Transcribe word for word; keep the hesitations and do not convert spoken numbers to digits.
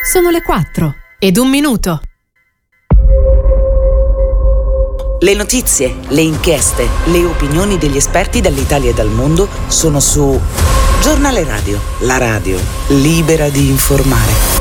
Sono le quattro ed un minuto. Le notizie, le inchieste, le opinioni degli esperti dall'Italia e dal mondo sono su Giornale Radio, la radio libera di informare.